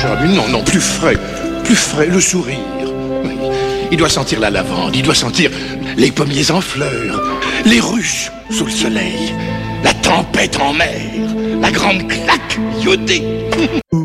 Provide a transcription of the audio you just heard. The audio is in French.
Punjab. Non, non, plus frais, le sourire. Oui. Il doit sentir la lavande, il doit sentir les pommiers en fleurs, les ruches sous le soleil, la tempête en mer, la grande claque iodée.